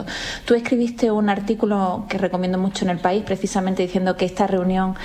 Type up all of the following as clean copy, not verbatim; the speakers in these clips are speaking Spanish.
esto. Tú escribiste un artículo que recomiendo mucho en El País, precisamente diciendo que esta reunión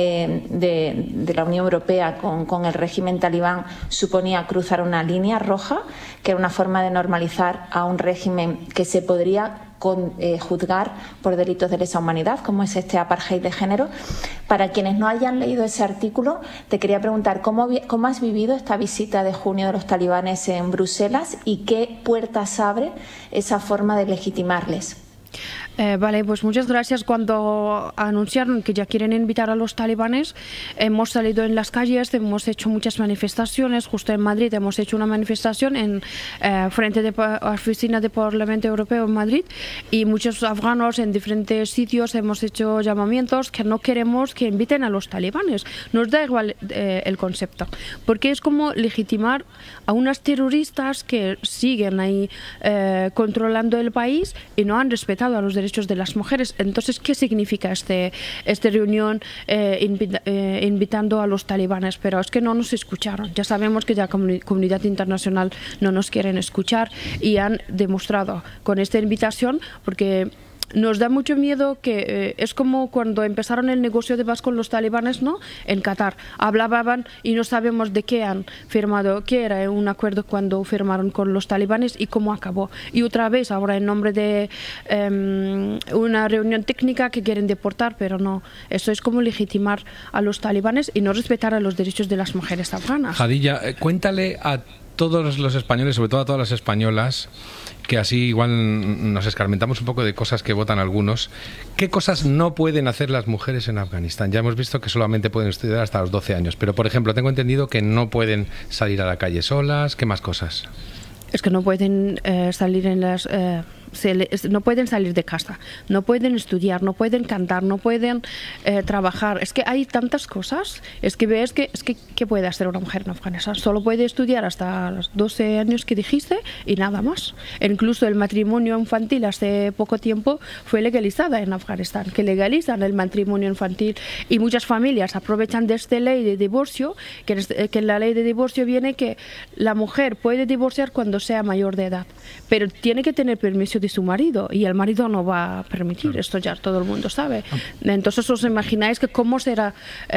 de la Unión Europea con el régimen talibán suponía cruzar una línea roja, que era una forma de normalizar a un régimen que se podría juzgar por delitos de lesa humanidad, como es este apartheid de género. Para quienes no hayan leído ese artículo, te quería preguntar cómo has vivido esta visita de junio de los talibanes en Bruselas y qué puertas abre esa forma de legitimarles. Vale, pues muchas gracias. Cuando anunciaron que ya quieren invitar a los talibanes, hemos salido en las calles, hemos hecho muchas manifestaciones. Justo en Madrid hemos hecho una manifestación en frente de la oficina del Parlamento Europeo en Madrid, y muchos afganos en diferentes sitios hemos hecho llamamientos que no queremos que inviten a los talibanes. Nos da igual el concepto, porque es como legitimar a unas terroristas que siguen ahí controlando el país y no han respetado a los derechos de las mujeres. Entonces, ¿qué significa esta reunión invitando a los talibanes? Pero es que no nos escucharon. Ya sabemos que la comunidad internacional no nos quieren escuchar, y han demostrado con esta invitación, porque nos da mucho miedo que es como cuando empezaron el negocio de paz con los talibanes, ¿no? En Qatar hablaban y no sabemos de qué han firmado, qué era un acuerdo cuando firmaron con los talibanes y cómo acabó. Y otra vez ahora en nombre de una reunión técnica que quieren deportar, pero no. Eso es como legitimar a los talibanes y no respetar a los derechos de las mujeres afganas. Jadilla, cuéntale a todos los españoles, sobre todo a todas las españolas, que así igual nos escarmentamos un poco de cosas que votan algunos. ¿Qué cosas no pueden hacer las mujeres en Afganistán? Ya hemos visto que solamente pueden estudiar hasta los 12 años, pero por ejemplo tengo entendido que no pueden salir a la calle solas. ¿Qué más cosas? Es que no pueden salir en las... no pueden salir de casa, no pueden estudiar, no pueden cantar, no pueden trabajar. Es que hay tantas cosas. Es que ves ¿qué puede hacer una mujer en Afganistán? Solo puede estudiar hasta los 12 años que dijiste y nada más. Incluso el matrimonio infantil hace poco tiempo fue legalizada en Afganistán, que legalizan el matrimonio infantil, y muchas familias aprovechan de esta ley de divorcio, que en la ley de divorcio viene que la mujer puede divorciar cuando sea mayor de edad, pero tiene que tener permiso de su marido, y el marido no va a permitir. Esto ya todo el mundo sabe. Entonces os imagináis que cómo será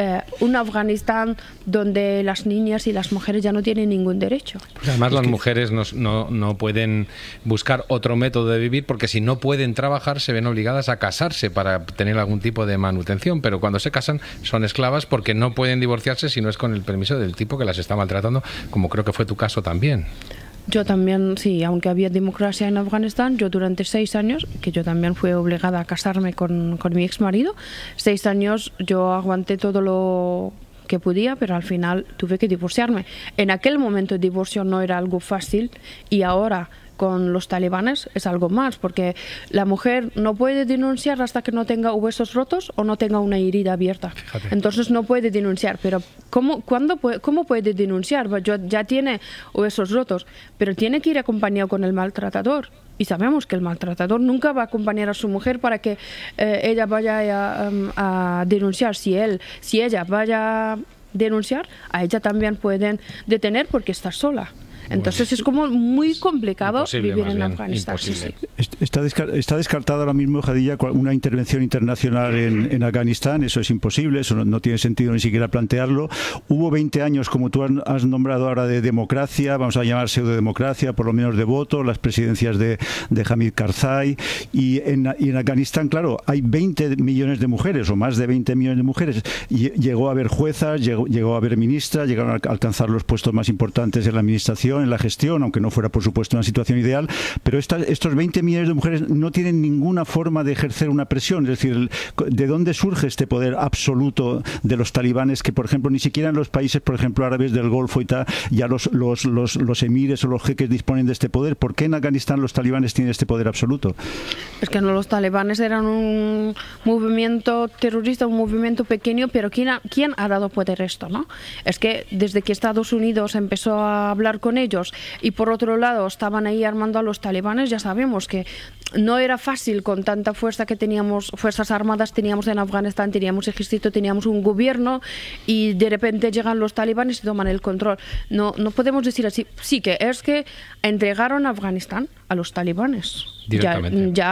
un Afganistán donde las niñas y las mujeres ya no tienen ningún derecho. Pues además las mujeres no pueden buscar otro método de vivir, porque si no pueden trabajar se ven obligadas a casarse para tener algún tipo de manutención, pero cuando se casan son esclavas porque no pueden divorciarse si no es con el permiso del tipo que las está maltratando, como creo que fue tu caso también. Yo también, sí, aunque había democracia en Afganistán, yo durante 6 años, que yo también fui obligada a casarme con mi ex marido, 6 años yo aguanté todo lo que podía, pero al final tuve que divorciarme. En aquel momento el divorcio no era algo fácil, y ahora con los talibanes es algo más, porque la mujer no puede denunciar hasta que no tenga huesos rotos o no tenga una herida abierta. Fíjate. Entonces no puede denunciar, pero ¿cómo puede denunciar? Ya tiene huesos rotos, pero tiene que ir acompañado con el maltratador. Y sabemos que el maltratador nunca va a acompañar a su mujer para que ella vaya a denunciar. Si ella vaya a denunciar, a ella también pueden detener porque está sola. Entonces es como muy complicado vivir en Afganistán. Sí, sí. Está descartada ahora mismo, Jadilla, una intervención internacional en Afganistán. Eso es imposible, eso no tiene sentido ni siquiera plantearlo. Hubo 20 años, como tú has nombrado ahora, de democracia, vamos a llamar pseudodemocracia, por lo menos de voto, las presidencias de Hamid Karzai, y en Afganistán, claro, hay 20 millones de mujeres, o más de 20 millones de mujeres. Llegó a haber juezas, llegó a haber ministras, llegaron a alcanzar los puestos más importantes en la administración, en la gestión, aunque no fuera por supuesto una situación ideal, pero estos 20 millones de mujeres no tienen ninguna forma de ejercer una presión. Es decir, ¿de dónde surge este poder absoluto de los talibanes, que por ejemplo ni siquiera en los países, por ejemplo, árabes del Golfo y tal, ya los emires o los jeques disponen de este poder? ¿Por qué en Afganistán los talibanes tienen este poder absoluto? Es que no, los talibanes eran un movimiento terrorista, un movimiento pequeño, pero ¿quién ha dado poder esto, no? Es que desde que Estados Unidos empezó a hablar con ellos, y por otro lado estaban ahí armando a los talibanes, ya sabemos que no era fácil con tanta fuerza que teníamos, fuerzas armadas teníamos en Afganistán, teníamos ejército, teníamos un gobierno, y de repente llegan los talibanes y toman el control. No podemos decir así. Sí que es que entregaron a Afganistán a los talibanes. Directamente. Ya